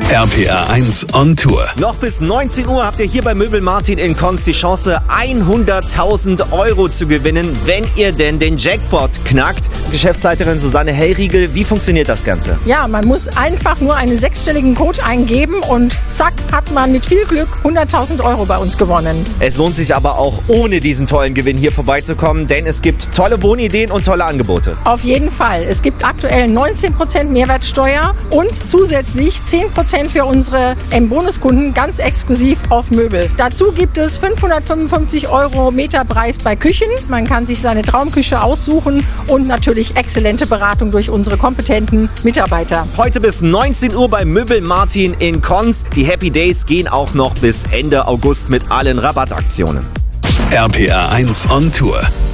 RPR 1 on Tour. Noch bis 19 Uhr habt ihr hier bei Möbel Martin in Konz die Chance, 100.000 € zu gewinnen, wenn ihr denn den Jackpot knackt. Geschäftsleiterin Susanne Hellriegel, wie funktioniert das Ganze? Ja, man muss einfach nur einen 6-stelligen Code eingeben und zack, hat man mit viel Glück 100.000 € bei uns gewonnen. Es lohnt sich aber auch ohne diesen tollen Gewinn hier vorbeizukommen, denn es gibt tolle Wohnideen und tolle Angebote. Auf jeden Fall. Es gibt aktuell 19% Mehrwertsteuer und zusätzlich 10% für unsere Bonuskunden ganz exklusiv auf Möbel. Dazu gibt es 555 € Meterpreis bei Küchen. Man kann sich seine Traumküche aussuchen und natürlich exzellente Beratung durch unsere kompetenten Mitarbeiter. Heute bis 19 Uhr bei Möbel Martin in Konz. Die Happy Days gehen auch noch bis Ende August mit allen Rabattaktionen. RPR 1 on Tour.